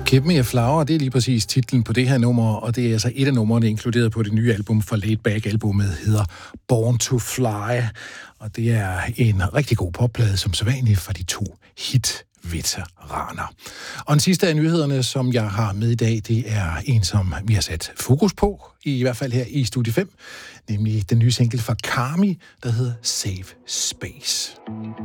Give Me a Flower, det er lige præcis titlen på det her nummer, og det er altså et af numrene inkluderet på det nye album fra Laid Back. Albumet hedder Born to Fly, og det er en rigtig god popplade, som sædvanligt fra de to hit-veteraner. Og den sidste af nyhederne, som jeg har med i dag, det er en, som vi har sat fokus på, i hvert fald her i Studie 5, nemlig den nye single fra Karmi, der hedder Save Space.